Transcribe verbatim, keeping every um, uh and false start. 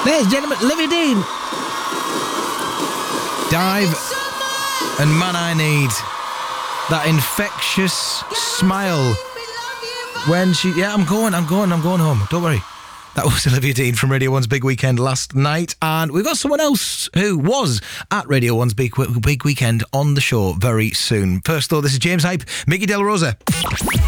Ladies and gentlemen, Olivia Dean. Dive and Man I Need. That infectious smile when she... Yeah, I'm going, I'm going, I'm going home. Don't worry. That was Olivia Dean from Radio one's Big Weekend last night. And we've got someone else who was at Radio one's Big, Big Weekend on the show very soon. First, though, this is James Hype, Mickey De La Rosa.